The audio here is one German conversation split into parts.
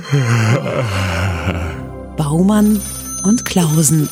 Baumann und Klausen.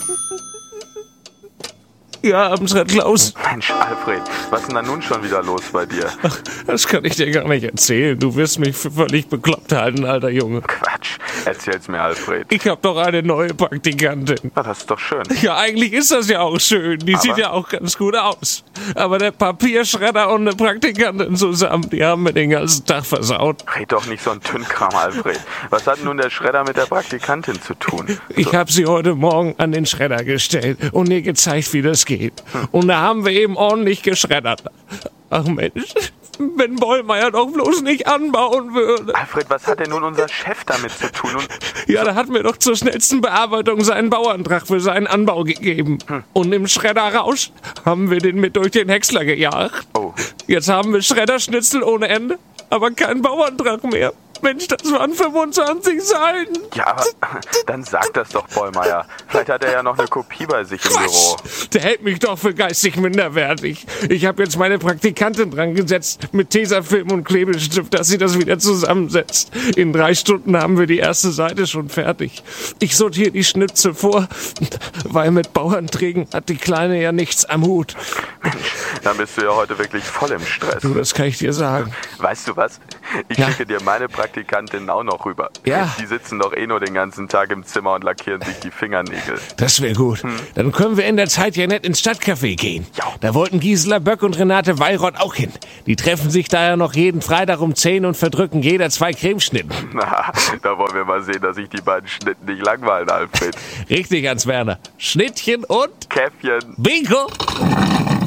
Ja, abends, Herr Klaus. Mensch, Alfred, was ist denn da nun schon wieder los bei dir? Ach, das kann ich dir gar nicht erzählen. Du wirst mich für völlig bekloppt halten, alter Junge. Quatsch, erzähl's mir, Alfred. Ich hab doch eine neue Praktikantin. Na, das ist doch schön. Ja, eigentlich ist das ja auch schön. Die sieht ja auch ganz gut aus. Aber der Papierschredder und eine Praktikantin zusammen, die haben mir den ganzen Tag versaut. Red doch nicht so ein Tünnkram, Alfred. Was hat nun der Schredder mit der Praktikantin zu tun? Ich habe sie heute Morgen an den Schredder gestellt und ihr gezeigt, wie das geht. Und da haben wir eben ordentlich geschreddert. Ach Mensch, wenn Bollmeier doch bloß nicht anbauen würde. Alfred, was hat denn nun unser Chef damit zu tun? Ja, da hat mir doch zur schnellsten Bearbeitung seinen Bauantrag für seinen Anbau gegeben. Und im Schredderrausch haben wir den mit durch den Häcksler gejagt. Oh. Jetzt haben wir Schredderschnitzel ohne Ende, aber keinen Bauantrag mehr. Mensch, das waren 25 Seiten. Ja, aber dann sag das doch, Bollmeier. Vielleicht hat er ja noch eine Kopie bei sich im Büro. Der hält mich doch für geistig minderwertig. Ich habe jetzt meine Praktikantin dran gesetzt mit Tesafilm und Klebestift, dass sie das wieder zusammensetzt. In 3 Stunden haben wir die erste Seite schon fertig. Ich sortiere die Schnipsel vor, weil mit Bauanträgen hat die Kleine ja nichts am Hut. Mensch, dann bist du ja heute wirklich voll im Stress. Du, das kann ich dir sagen. Weißt du was? Ich schicke dir meine Praktikantin auch noch rüber. Ja. Die sitzen doch eh nur den ganzen Tag im Zimmer und lackieren sich die Fingernägel. Das wäre gut. Dann können wir in der Zeit ja nett ins Stadtcafé gehen. Ja. Da wollten Gisela Böck und Renate Weyrott auch hin. Die treffen sich da ja noch jeden Freitag um 10 und verdrücken jeder 2 Cremeschnitten. Na, da wollen wir mal sehen, dass sich die beiden Schnitten nicht langweilen, Alfred. Richtig, Hans-Werner. Schnittchen und Käffchen. Bingo!